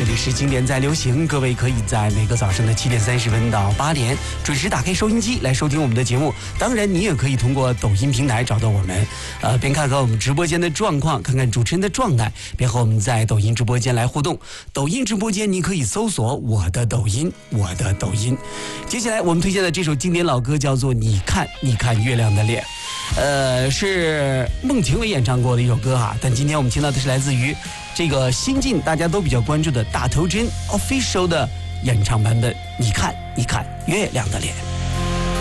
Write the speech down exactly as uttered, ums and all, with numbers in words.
这里是经典在流行，各位可以在每个早上的七点三十分到八点准时打开收音机来收听我们的节目。当然，你也可以通过抖音平台找到我们，呃，边看看我们直播间的状况，看看主持人的状态，边和我们在抖音直播间来互动。抖音直播间你可以搜索我的抖音，我的抖音。接下来我们推荐的这首经典老歌叫做《你看，你看月亮的脸》。呃，是孟庭苇演唱过的一首歌哈，但今天我们听到的是来自于这个新晋大家都比较关注的大头针 official 的演唱版本。你看，你看月亮的脸。